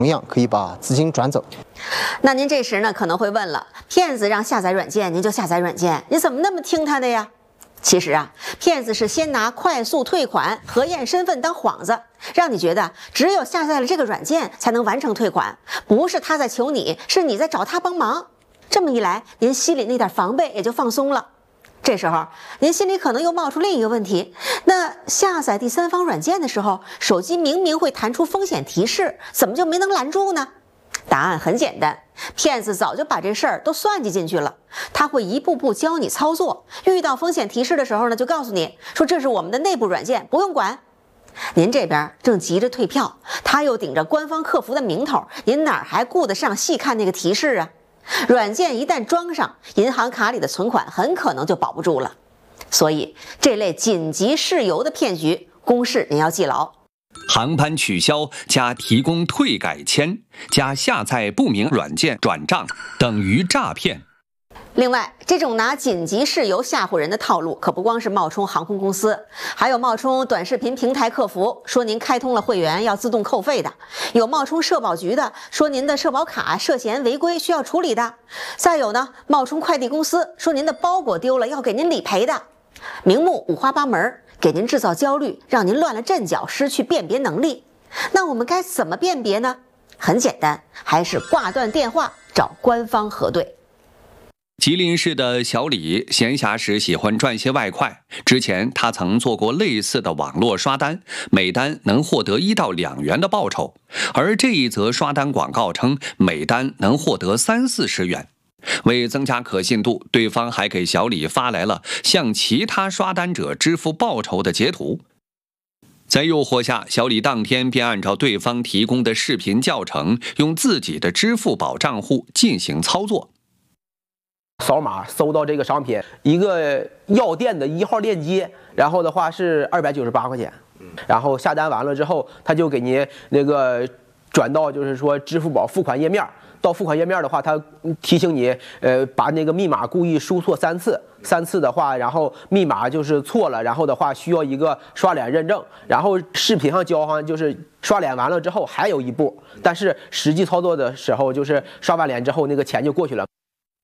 同样可以把资金转走。 那您这时呢可能会问了，骗子让下载软件，您就下载软件，你怎么那么听他的呀？其实啊，骗子是先拿快速退款、核验身份当幌子，让你觉得只有下载了这个软件才能完成退款，不是他在求你，是你在找他帮忙。这么一来，您心里那点防备也就放松了。这时候，您心里可能又冒出另一个问题：那下载第三方软件的时候，手机明明会弹出风险提示，怎么就没能拦住呢？答案很简单，骗子早就把这事儿都算计进去了。他会一步步教你操作，遇到风险提示的时候呢，就告诉你说这是我们的内部软件，不用管。您这边正急着退票，他又顶着官方客服的名头，您哪还顾得上细看那个提示啊？软件一旦装上，银行卡里的存款很可能就保不住了。所以这类紧急事由的骗局，公式您要记牢： 航班取消加提供退改签加下载不明软件转账等于诈骗。 另外，这种拿紧急事由吓唬人的套路，可不光是冒充航空公司，还有冒充短视频平台客服，说您开通了会员要自动扣费的；有冒充社保局的，说您的社保卡涉嫌违规需要处理的；再有呢，冒充快递公司，说您的包裹丢了要给您理赔的。名目五花八门，给您制造焦虑，让您乱了阵脚，失去辨别能力。那我们该怎么辨别呢？很简单，还是挂断电话，找官方核对。 吉林市的小李闲暇时喜欢赚些外快，之前他曾做过类似的网络刷单，每单能获得1到2元的报酬，而这一则刷单广告称每单能获得30-40元。为增加可信度，对方还给小李发来了向其他刷单者支付报酬的截图。在诱惑下，小李当天便按照对方提供的视频教程，用自己的支付宝账户进行操作。 扫码搜到这个商品，一个药店的1号链接，然后的话是298块钱，然后下单完了之后，他就给您那个转到就是说支付宝付款页面。到付款页面的话，他提醒你，把那个密码故意输错3次的话，然后密码就是错了，然后的话需要一个刷脸认证，然后视频上教哈，就是刷脸完了之后还有一步，但是实际操作的时候就是刷完脸之后那个钱就过去了。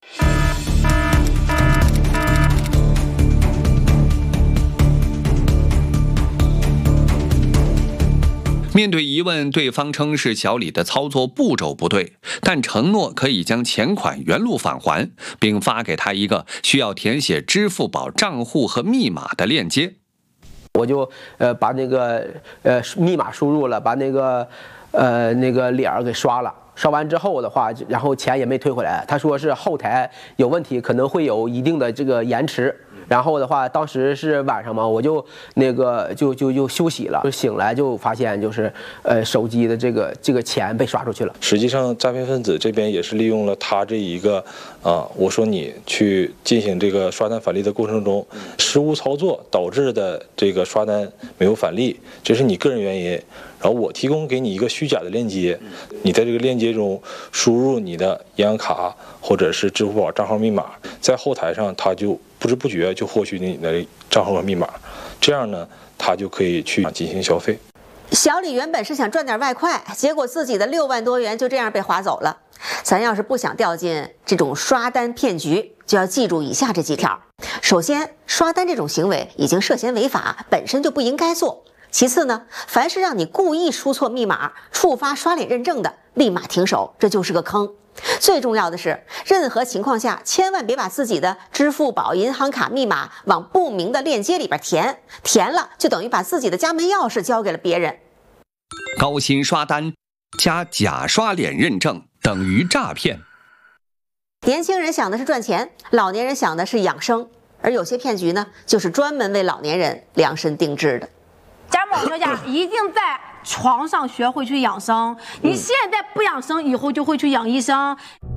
面对疑问，对方称是小李的操作步骤不对，但承诺可以将钱款原路返还，并发给他一个需要填写支付宝账户和密码的链接。 我就把那个密码输入了，把那个脸给刷了。刷完之后的话，然后钱也没退回来。他说是后台有问题，可能会有一定的这个延迟。然后的话，当时是晚上嘛，我就那个就休息了，就醒来就发现就是手机的这个钱被刷出去了。 实际上，诈骗分子这边也是利用了他这一个我说你去进行这个刷单返利的过程中失误操作导致的这个刷单没有返利，这是你个人原因。然后我提供给你一个虚假的链接，你在这个链接中输入你的银行卡或者是支付宝账号密码，在后台上他就不知不觉就获取你的账号和密码，这样呢，他就可以去进行消费。 小李原本是想赚点外快，结果自己的6万多元就这样被划走了。咱要是不想掉进这种刷单骗局，就要记住以下这几条。首先，刷单这种行为已经涉嫌违法，本身就不应该做。其次呢，凡是让你故意输错密码、触发刷脸认证的，立马停手，这就是个坑。最重要的是，任何情况下千万别把自己的支付宝、银行卡密码往不明的链接里边填了就等于把自己的家门钥匙交给了别人。 高薪刷单加假刷脸认证等于诈骗。 年轻人想的是赚钱，老年人想的是养生，而有些骗局呢，就是专门为老年人量身定制的。 家宝学家一定在床上学会去养生，你现在不养生，以后就会去养医生。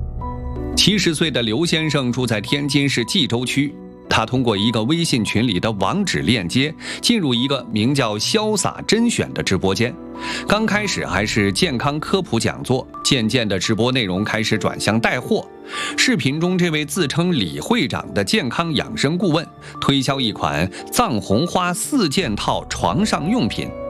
70岁的刘先生住在天津市蓟州区，他通过一个微信群里的网址链接，进入一个名叫潇洒甄选的直播间。刚开始还是健康科普讲座，渐渐的直播内容开始转向带货。视频中这位自称李会长的健康养生顾问推销一款藏红花4件套床上用品，